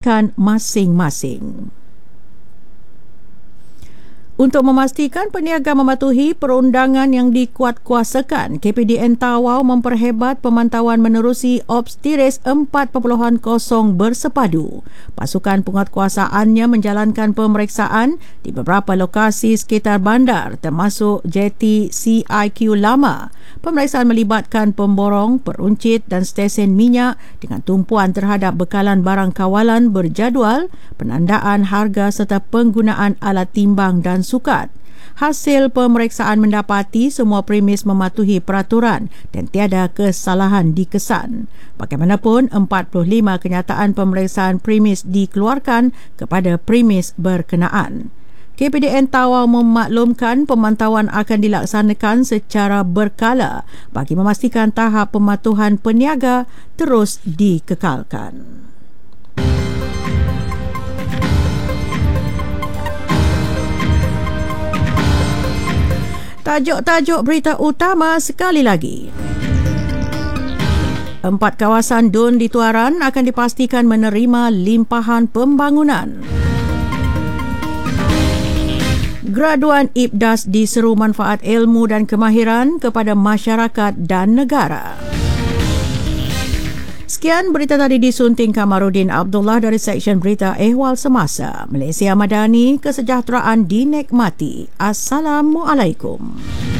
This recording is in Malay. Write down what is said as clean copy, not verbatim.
kedudukan masing-masing. Untuk memastikan peniaga mematuhi perundangan yang dikuatkuasakan, KPDN Tawau memperhebat pemantauan menerusi Obstiris 4.0 bersepadu. Pasukan penguatkuasaannya menjalankan pemeriksaan di beberapa lokasi sekitar bandar termasuk jeti CIQ Lama. Pemeriksaan melibatkan pemborong, peruncit dan stesen minyak dengan tumpuan terhadap bekalan barang kawalan berjadual, penandaan harga serta penggunaan alat timbang dan sukat. Hasil pemeriksaan mendapati semua premis mematuhi peraturan dan tiada kesalahan dikesan. Bagaimanapun, 45 kenyataan pemeriksaan premis dikeluarkan kepada premis berkenaan. KPDN Tawau memaklumkan pemantauan akan dilaksanakan secara berkala bagi memastikan tahap pematuhan peniaga terus dikekalkan. Tajuk-tajuk berita utama sekali lagi. 4 kawasan DUN di Tuaran akan dipastikan menerima limpahan pembangunan. Graduan IPDAS diseru manfaat ilmu dan kemahiran kepada masyarakat dan negara. Sekian berita tadi disunting Kamarudin Abdullah dari Seksyen Berita Ehwal Semasa. Malaysia Madani, kesejahteraan dinikmati. Assalamualaikum.